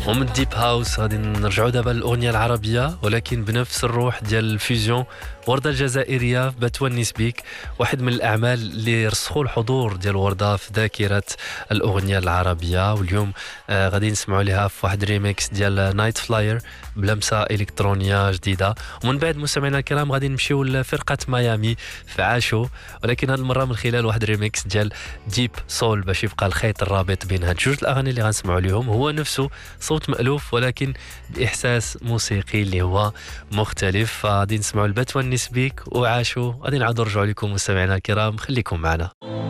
ومن ديب هاوس غادي نرجعوا دابا للاغنيه العربيه ولكن بنفس الروح ديال الفيوزيون. وردة الجزائرية بتونس بيك، واحد من الأعمال اللي رسخوا الحضور ديال وردة في ذاكرة الأغنية العربية. واليوم غادي نسمعوا لها في واحد ريميكس ديال نايت فلاير بلمسة إلكترونية جديدة. ومن بعد مستمعينا الكرام غادي نمشيو لفرقة ميامي في عاشو، ولكن هذه المرة من خلال واحد ريميكس ديال ديب سول باش يبقى الخيط الرابط بين هاد جوج الأغاني اللي غنسمعوا لهم هو نفسه صوت مألوف ولكن بإحساس موسيقي اللي هو مختلف. فغادي نسمعوا البتونس بيك وعاشوا، غادي نعاودوا نرجعوا لكم مستمعينا الكرام، خليكم معنا.